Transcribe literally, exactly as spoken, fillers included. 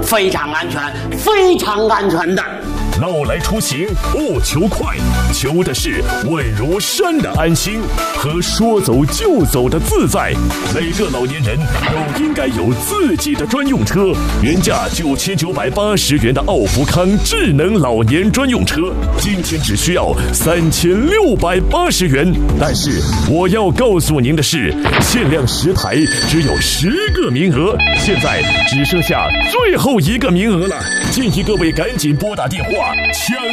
非常安全，非常安全的。 老来出行不求快，求的是稳如山的安心和说走就走的自在。每个老年人都应该有自己的专用车，原价九千九百八十元的奥福康智能老年专用车，今天只需要三千六百八十元。但是我要告诉您的是，限量十台，只有十个名额，现在只剩下最后一个名额了，建议各位赶紧拨打电话抢